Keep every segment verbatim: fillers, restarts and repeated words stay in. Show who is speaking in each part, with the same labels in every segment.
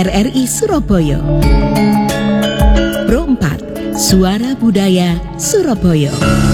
Speaker 1: R R I Surabaya. Pro empat, Suara Budaya Surabaya.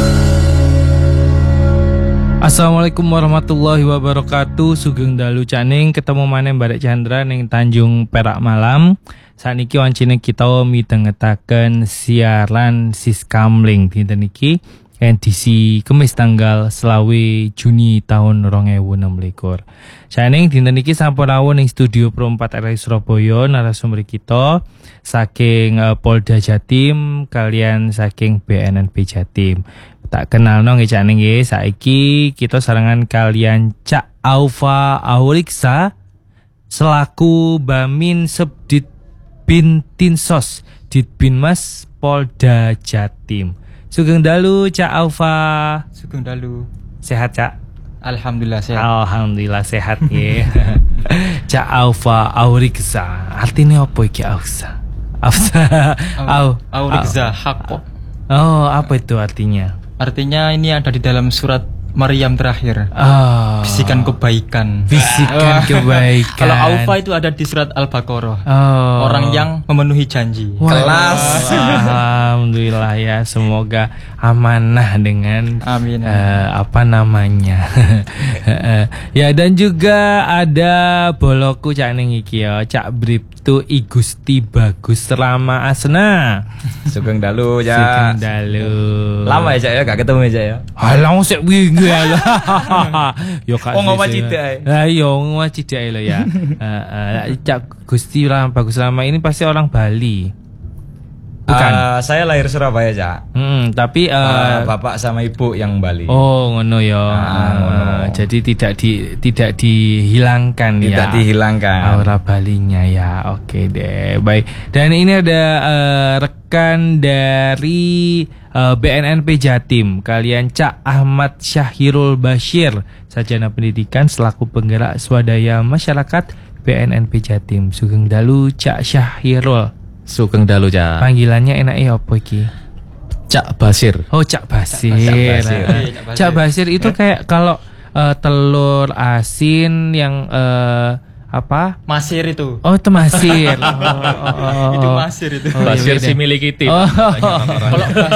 Speaker 2: Assalamualaikum warahmatullahi wabarakatuh. Sugeng dalu caning ketemu maneh Mbak Chandra ning Tanjung Perak Malam. Saniki wancine kita midhangetaken siaran Siskamling dinten iki edisi Kamis tanggal selawe Juni tahun dua ribu enam belas. Saning dinten iki sampun rawuh ning studio Pro empat R R I Surabaya narasumber kita saking uh, Polda Jatim kalian saking B N N P Jatim. Tak kenal nong nggih Cak nggih. Saiki kita sarangan kalian Cak Aufa Auriksa selaku Bamin Subdit Bintinsos Ditbinmas Polda Jatim. Sugeng dalu Cak Aufa.
Speaker 3: Sugeng dalu.
Speaker 2: Sehat Cak?
Speaker 3: Alhamdulillah sehat.
Speaker 2: Alhamdulillah sehat nggih. Cak Aufa Auriksa. Artinya apa iki Ausa? Ausa. Au
Speaker 3: Auriksa hak.
Speaker 2: Oh, apa itu artinya?
Speaker 3: Artinya ini ada di dalam surat Maryam terakhir.
Speaker 2: Oh.
Speaker 3: Bisikan kebaikan.
Speaker 2: Bisikan kebaikan.
Speaker 3: Kalau Aufa itu ada di surat Al-Baqarah.
Speaker 2: Oh.
Speaker 3: Orang yang memenuhi janji.
Speaker 2: Wah.
Speaker 3: Kelas.
Speaker 2: Alhamdulillah ya, semoga amanah dengan
Speaker 3: Amin.
Speaker 2: Uh, apa namanya. Ya, dan juga ada boloku Cak ning iki ya, Cak Bribtu I Gusti Bagus Rama Asna.
Speaker 4: Sugeng dalu ya.
Speaker 2: Sugeng dalu.
Speaker 4: Lama ya Cak ya, gak ketemu ya Cak ya.
Speaker 2: Halang sik wingi ya. Yo Kak.
Speaker 4: Oh ngomong cidak ae.
Speaker 2: Lah yo ngomong cidak ae lho ya. Heeh, Cak Gusti Rama Bagus Rama ini pasti orang Bali. Bukan.
Speaker 4: Uh, saya lahir Surabaya Cak.
Speaker 2: Hmm, tapi uh,
Speaker 4: uh, bapak sama ibu yang Bali.
Speaker 2: Oh, ngono ya.
Speaker 4: Ah, ngono.
Speaker 2: Jadi tidak di tidak dihilangkan
Speaker 4: tidak
Speaker 2: ya.
Speaker 4: Tidak dihilangkan.
Speaker 2: Aura Balinya ya. Oke deh. Baik. Dan ini ada uh, rekan dari uh, B N N P Jatim. Kalian Cak Ahmad Syahirul Bashir, sarjana pendidikan selaku penggerak swadaya masyarakat B N N P Jatim. Sugeng dalu Cak Syahirul.
Speaker 4: Sugeng dalu Cak.
Speaker 2: Panggilannya enaknya apa iki?
Speaker 4: Cak Basir.
Speaker 2: Oh, Cak Basir.
Speaker 4: Cak Basir.
Speaker 2: Nah, Cak Basir itu kayak kalau uh, telur asin yang uh, apa?
Speaker 3: Masir itu.
Speaker 2: Oh, itu masir. Oh, oh, oh, oh.
Speaker 3: Itu masir itu.
Speaker 2: Oh,
Speaker 4: Basir
Speaker 2: iya,
Speaker 4: si milik itu.
Speaker 2: Oh.
Speaker 3: Kalau